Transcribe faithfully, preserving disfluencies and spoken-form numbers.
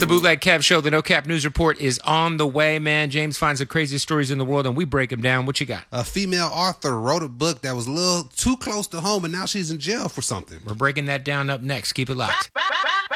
the Bootleg Kev Show. The No Cap News Report is on the way, man. James finds the craziest stories in the world, and we break them down. What you got? A female author wrote a book that was a little too close to home, and now she's in jail for something. We're breaking that down up next. Keep it locked.